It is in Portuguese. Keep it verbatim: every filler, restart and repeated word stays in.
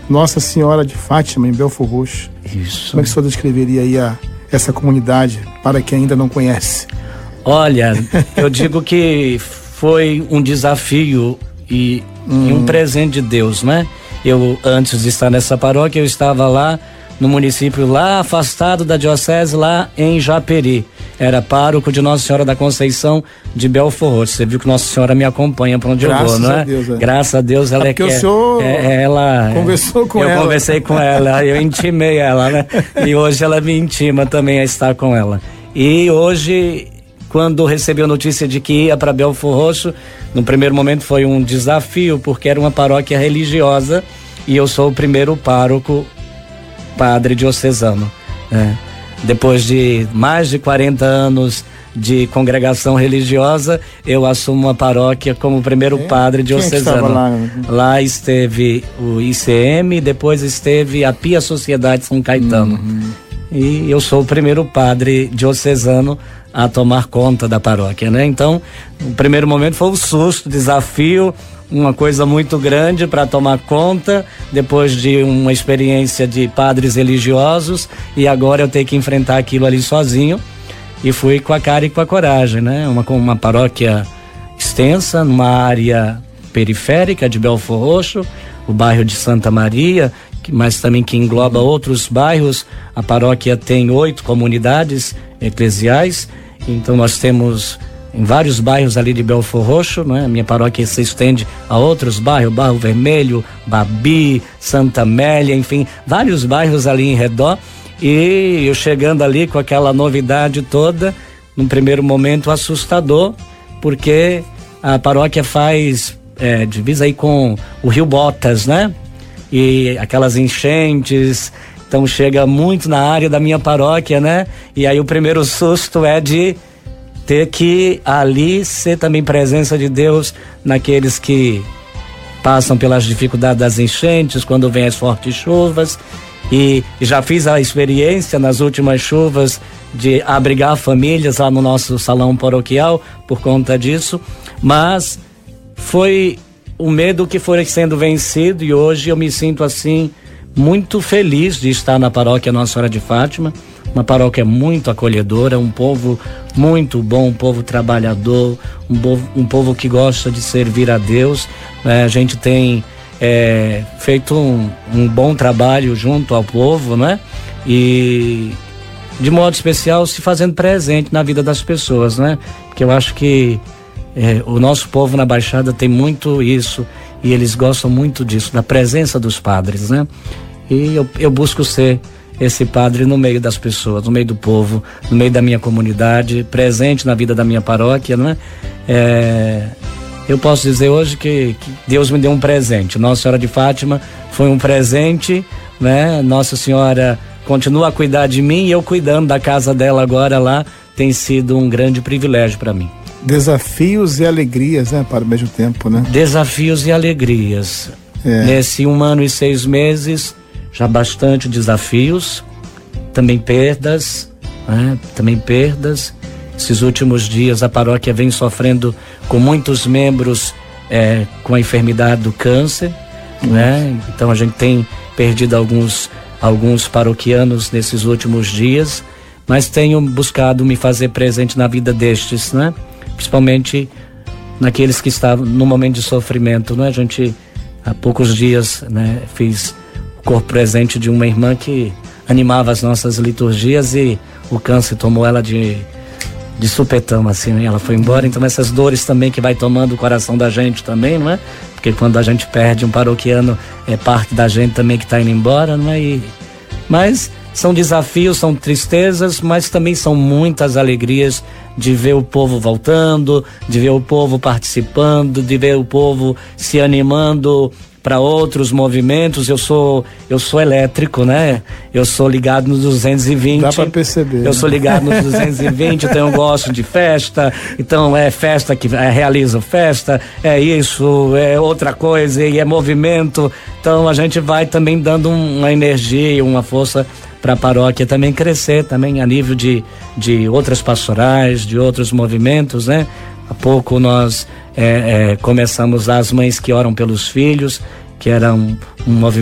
Nossa Senhora de Fátima, em Belfor Roxo. Isso. Como é que o senhor descreveria aí a, essa comunidade para quem ainda não conhece? Olha, eu digo que foi um desafio e, hum. e um presente de Deus, né? Eu, antes de estar nessa paróquia, eu estava lá no município lá afastado da diocese, lá em Japeri. Era pároco de Nossa Senhora da Conceição de Belfor Roxo. Você viu que Nossa Senhora me acompanha para onde Graças eu vou, não é? A Deus, é? Graças a Deus ela é, é que o senhor é, ela conversou com eu ela. Eu conversei com ela, eu intimei ela, né? E hoje ela me intima também a estar com ela. E hoje, quando recebi a notícia de que ia para Belfor Roxo, no primeiro momento foi um desafio, porque era uma paróquia religiosa e eu sou o primeiro pároco padre diocesano, né? Depois de mais de quarenta anos de congregação religiosa, eu assumo a paróquia como primeiro é? padre diocesano. Lá? lá esteve o I C M, depois esteve a Pia Sociedade São Caetano. Uhum. E eu sou o primeiro padre diocesano a tomar conta da paróquia, né? Então, o primeiro momento foi o susto, desafio, uma coisa muito grande para tomar conta, depois de uma experiência de padres religiosos, e agora eu tenho que enfrentar aquilo ali sozinho, e fui com a cara e com a coragem, né? Uma, uma paróquia extensa, numa área periférica de Belfor Roxo, o bairro de Santa Maria, mas também que engloba outros bairros. A paróquia tem oito comunidades eclesiais, então nós temos em vários bairros ali de Belfor Roxo, né? A minha paróquia se estende a outros bairros, Barro Vermelho, Babi, Santa Amélia, enfim, vários bairros ali em redor. E eu chegando ali com aquela novidade toda, num primeiro momento assustador, porque a paróquia faz é, divisa aí com o Rio Botas, né? E aquelas enchentes, então chega muito na área da minha paróquia, né? E aí o primeiro susto é de ter que ali ser também presença de Deus naqueles que passam pelas dificuldades das enchentes, quando vem as fortes chuvas. E, e já fiz a experiência nas últimas chuvas de abrigar famílias lá no nosso salão paroquial por conta disso, mas foi o medo que foi sendo vencido, e hoje eu me sinto assim muito feliz de estar na paróquia Nossa Senhora de Fátima, uma paróquia muito acolhedora, um povo muito bom, um povo trabalhador, um povo, um povo que gosta de servir a Deus. É, a gente tem é, feito um, um bom trabalho junto ao povo, né? E de modo especial se fazendo presente na vida das pessoas, né? Porque eu acho que é, o nosso povo na Baixada tem muito isso, e eles gostam muito disso, da presença dos padres, né? E eu, eu busco ser esse padre no meio das pessoas, no meio do povo, no meio da minha comunidade, presente na vida da minha paróquia, né? É, eu posso dizer hoje que, que Deus me deu um presente. Nossa Senhora de Fátima foi um presente, né? Nossa Senhora continua a cuidar de mim, e eu cuidando da casa dela agora lá, tem sido um grande privilégio para mim. Desafios e alegrias, né? Para o mesmo tempo, né? Desafios e alegrias. É. Nesse um ano e seis meses, já bastante desafios, também perdas, né? Também perdas. Esses últimos dias a paróquia vem sofrendo com muitos membros é, com a enfermidade do câncer, né? Então a gente tem perdido alguns, alguns paroquianos nesses últimos dias, mas tenho buscado me fazer presente na vida destes, né? Principalmente naqueles que estavam no momento de sofrimento, né? A gente há poucos dias, né, fiz o corpo presente de uma irmã que animava as nossas liturgias, e o câncer tomou ela de de supetão, assim, né? Ela foi embora. Então essas dores também que vai tomando o coração da gente também, não é? Porque quando a gente perde um paroquiano, é parte da gente também que está indo embora, não é? E, mas são desafios, são tristezas, mas também são muitas alegrias de ver o povo voltando, de ver o povo participando, de ver o povo se animando para outros movimentos. Eu sou eu sou elétrico, né? Eu sou ligado no duzentos e vinte. Dá para perceber. Eu né? sou ligado no duzentos e vinte, então eu gosto de festa. Então é festa que é, realiza festa, é isso, é outra coisa, e é movimento. Então a gente vai também dando uma energia, uma força para a paróquia também crescer, também a nível de, de outras pastorais, de outros movimentos, né? Há pouco nós é, é, começamos as mães que oram pelos filhos, que era um, um movimento